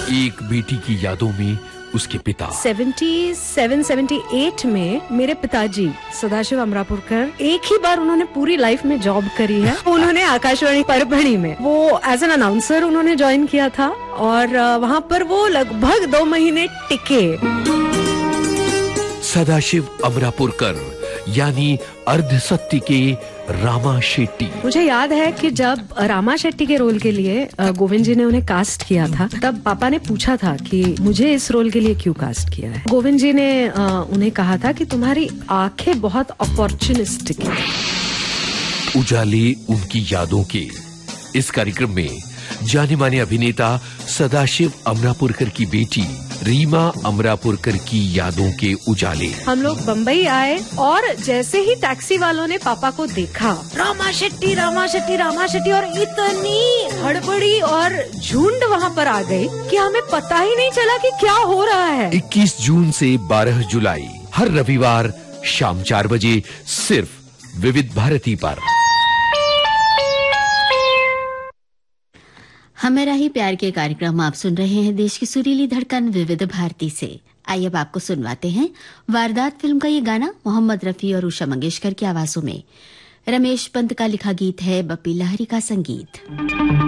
एक बेटी की यादों में उसके पिता 77-78 में मेरे पिताजी सदाशिव अमरापुरकर एक ही बार उन्होंने पूरी लाइफ में जॉब करी है। उन्होंने आकाशवाणी परभणी में वो एज एन अनाउंसर उन्होंने ज्वाइन किया था और वहाँ पर वो लगभग 2 महीने टिके। सदाशिव अमरापुरकर यानी अर्ध सत्य के रामा शेट्टी। मुझे याद है कि जब रामा शेट्टी के रोल के लिए गोविंद जी ने उन्हें कास्ट किया था, तब पापा ने पूछा था कि मुझे इस रोल के लिए क्यों कास्ट किया है। गोविंद जी ने उन्हें कहा था कि तुम्हारी आंखें बहुत अपॉर्चुनिस्टिक हैं। उजाले उनकी यादों के इस कार्यक्रम में जाने माने अभिनेता सदाशिव अमरापुरकर की बेटी रीमा अमरापुरकर की यादों के उजाले। हम लोग बम्बई आए और जैसे ही टैक्सी वालों ने पापा को देखा, रामा शेट्टी रामा शेट्टी रामा शेट्टी, और इतनी हड़बड़ी और झुंड वहाँ पर आ गई कि हमें पता ही नहीं चला कि क्या हो रहा है। 21 जून से 12 जुलाई हर रविवार शाम 4 बजे सिर्फ विविध भारती पर। हमारा ही प्यार के कार्यक्रम आप सुन रहे हैं देश की सुरीली धड़कन विविध भारती से। आइए अब आपको सुनवाते हैं वारदात फिल्म का ये गाना मोहम्मद रफी और उषा मंगेशकर की आवाजों में। रमेश पंत का लिखा गीत है, बप्पी लहरी का संगीत।